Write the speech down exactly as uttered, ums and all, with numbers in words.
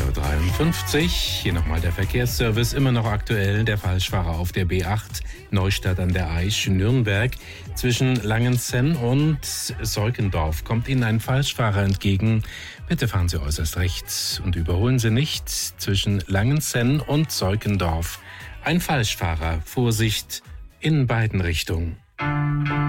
Uhr dreiundfünfzig. Hier nochmal der Verkehrsservice, immer noch aktuell. Der Falschfahrer auf der B acht, Neustadt an der Aisch, Nürnberg. Zwischen Langenzenn und Seukendorf kommt Ihnen ein Falschfahrer entgegen. Bitte fahren Sie äußerst rechts und überholen Sie nicht. Zwischen Langenzenn und Seukendorf ein Falschfahrer. Vorsicht in beiden Richtungen.